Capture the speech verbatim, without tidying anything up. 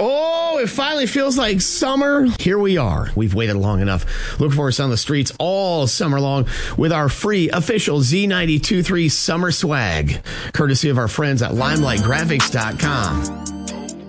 Oh, it finally feels like summer. Here we are. We've waited long enough. Look for us on the streets all summer long with our free official Z ninety-two point three summer swag, courtesy of our friends at limelight graphics dot com.